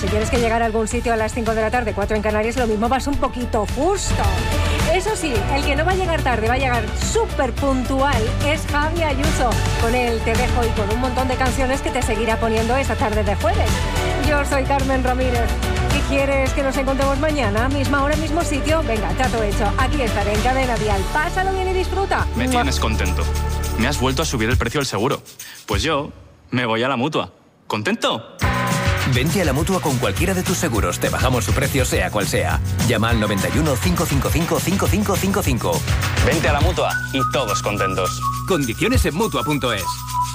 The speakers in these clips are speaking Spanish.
si tienes que llegar a algún sitio a las 5 de la tarde, 4 en Canarias, lo mismo vas un poquito justo. Eso sí, el que no va a llegar tarde, va a llegar súper puntual, es Javi Ayuso. Con él te dejo y con un montón de canciones que te seguirá poniendo esta tarde de jueves. Yo soy Carmen Ramírez. ¿Qué quieres que nos encontremos mañana? Misma hora, mismo sitio. Venga, trato hecho. Aquí estaré en Cadena Dial. Pásalo bien y disfruta. Me tienes contento. Me has vuelto a subir el precio del seguro. Pues yo me voy a la Mutua. ¿Contento? Vente a la Mutua con cualquiera de tus seguros. Te bajamos su precio sea cual sea. Llama al 91 555 5555. Vente a la Mutua y todos contentos. Condiciones en Mutua.es.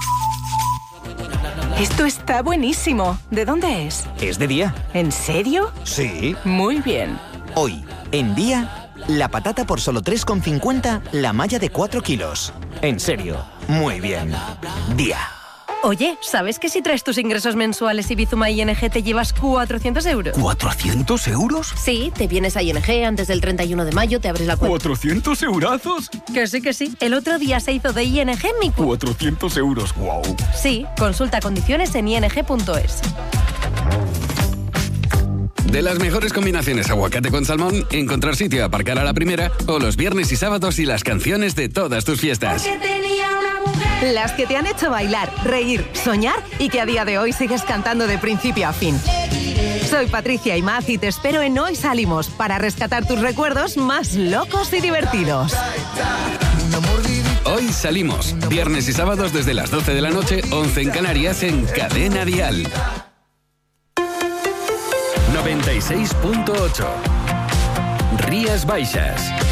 Esto está buenísimo. ¿De dónde es? Es de Día. ¿En serio? Sí. Muy bien. Hoy, en Día, la patata por solo 3,50, la malla de 4 kilos. En serio, muy bien. Día. Oye, ¿sabes que si traes tus ingresos mensuales y Bizuma ING te llevas 400 euros? ¿400 euros? Sí, te vienes a ING antes del 31 de mayo, te abres la cuenta. ¿400 eurazos? Que sí. El otro día se hizo de ING mi cuenta. 400 euros, wow. Sí, consulta condiciones en ing.es. De las mejores combinaciones aguacate con salmón, encontrar sitio a aparcar a la primera o los viernes y sábados y las canciones de todas tus fiestas. Las que te han hecho bailar, reír, soñar y que a día de hoy sigues cantando de principio a fin. Soy Patricia Imaz y te espero en Hoy Salimos para rescatar tus recuerdos más locos y divertidos. Hoy salimos, viernes y sábados desde las 12 de la noche, 11 en Canarias, en Cadena Dial. 96.8 Rías Baixas.